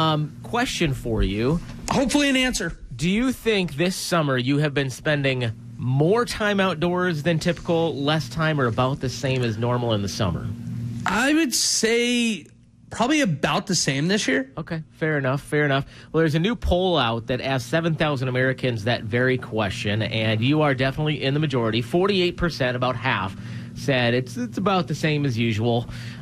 Question for you. Hopefully an answer. Do you think this summer you have been spending more time outdoors than typical, less time, or about the same as normal in the summer? I would say probably about the same this year. Okay, fair enough. Well, there's a new poll out that asks 7,000 Americans that very question, and you are definitely in the majority. 48%, about half, said it's about the same as usual.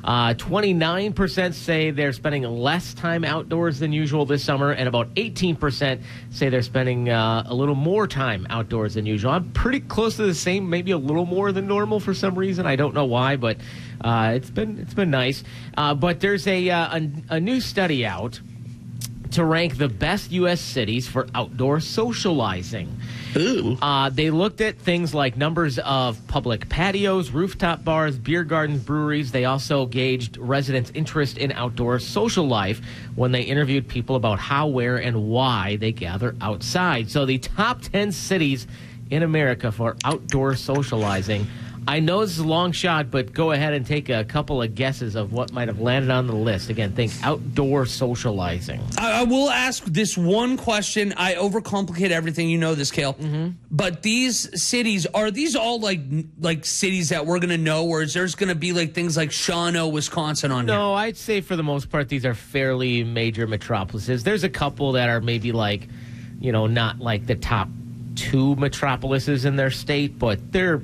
29% say they're spending less time outdoors than usual this summer, and about 18% say they're spending a little more time outdoors than usual. I'm pretty close to the same, maybe a little more than normal for some reason. I don't know why, but it's been nice. But there's a new study out to rank the best U.S. cities for outdoor socializing. Ooh. They looked at things like numbers of public patios, rooftop bars, beer gardens, breweries. They also gauged residents' interest in outdoor social life when they interviewed people about how, where, and why they gather outside. So the top 10 cities in America for outdoor socializing. I know this is a long shot, but go ahead and take a couple of guesses of what might have landed on the list. Again, think outdoor socializing. I will ask this one question. I overcomplicate everything. You know this, Cale. Mm-hmm. But these cities, are these all like cities that we're going to know, or is there's going to be like things like Shawano, Wisconsin on here? No, I'd say for the most part, these are fairly major metropolises. There's a couple that are maybe like, not like the top 2 metropolises in their state, but they're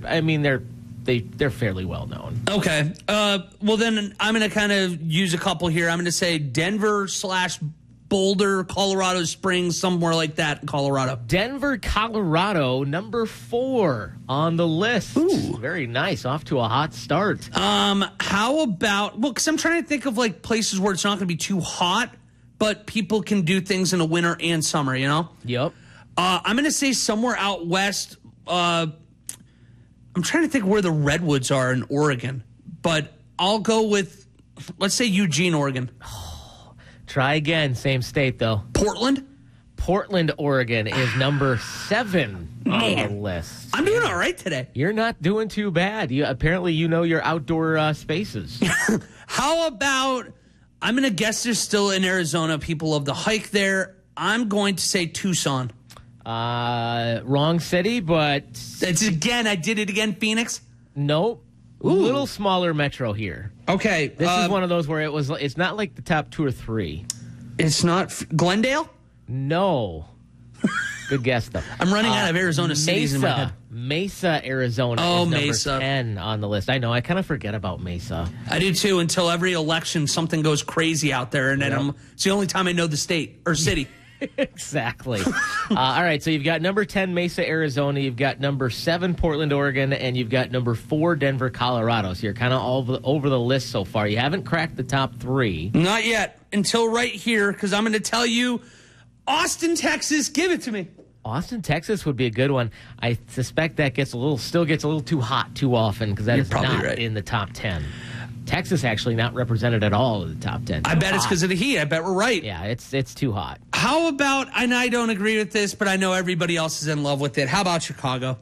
fairly well known. Okay. Well, then I'm going to kind of use a couple here. I'm going to say Denver/Boulder, Colorado Springs, somewhere like that in Colorado. Denver, Colorado, number 4 on the list. Ooh. Very nice. Off to a hot start. How about, because I'm trying to think of like places where it's not going to be too hot, but people can do things in the winter and summer, Yep. I'm going to say somewhere out west. I'm trying to think where the redwoods are in Oregon, but I'll go with, let's say Eugene, Oregon. Try again. Same state, though. Portland, Oregon is number 7 on the list. I'm doing all right today. You're not doing too bad. Apparently you know your outdoor spaces. How about, I'm going to guess they're still in Arizona. People love to hike there. I'm going to say Tucson. Wrong city, but I did it again, Phoenix. Nope. Ooh. Little smaller metro here. Okay. This is one of those where it's not like the top 2 or 3. It's not Glendale? No. Good guess, though. I'm running out of Arizona cities in my head. Mesa, Arizona is number Mesa. 10 on the list. I know. I kind of forget about Mesa. I do, too, until every election something goes crazy out there, and then it's the only time I know the state or city. Exactly. All right, so you've got number 10, Mesa, Arizona. You've got number 7, Portland, Oregon. And you've got number 4, Denver, Colorado. So you're kind of all over the list so far. You haven't cracked the top 3. Not yet, until right here, because I'm going to tell you, Austin, Texas, give it to me. Austin, Texas would be a good one. I suspect that still gets a little too hot too often because that is not in the top 10. Texas actually not represented at all in the top 10. I bet it's because of the heat. I bet we're right. Yeah, it's too hot. How about, and I don't agree with this, but I know everybody else is in love with it. How about Chicago?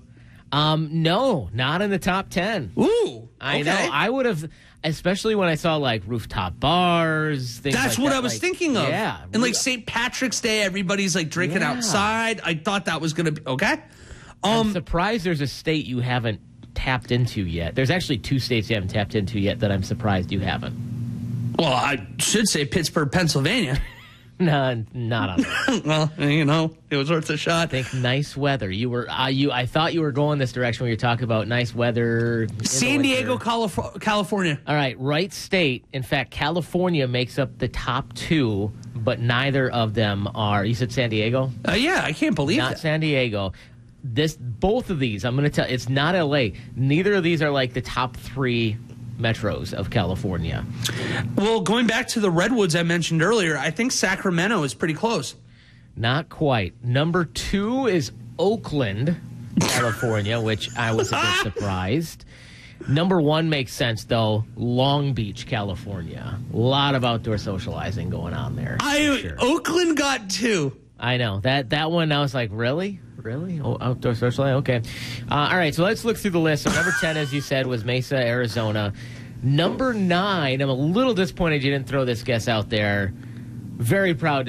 No, not in the top 10. Ooh, I know. I would have, especially when I saw like rooftop bars, things That's like what that, I was thinking of. Yeah. And like St. Patrick's Day, everybody's like drinking outside. I thought that was going to be, okay. I'm surprised there's a state you haven't tapped into yet. There's actually 2 states you haven't tapped into yet that I'm surprised you haven't. Well, I should say Pittsburgh, Pennsylvania. No, not on that. Well, it was worth a shot. I think nice weather. I thought you were going this direction when you were talking about nice weather. San Diego, California. All right state. In fact, California makes up the top 2, but neither of them are. You said San Diego? Yeah, I can't believe Not that. San Diego. Both of these, I'm going to tell you, it's not LA. Neither of these are like the top 3 metros of California. Well, going back to the redwoods I mentioned earlier, I think Sacramento is pretty close. Not quite. Number 2 is Oakland, California, which I was a bit surprised. Number 1 makes sense, though. Long Beach, California. A lot of outdoor socializing going on there. Sure. Oakland got 2. I know. That one, I was like, really? Really? Oh, outdoor socializing? Okay. All right, so let's look through the list. So number 10, as you said, was Mesa, Arizona. Number 9, I'm a little disappointed you didn't throw this guess out there. Very proud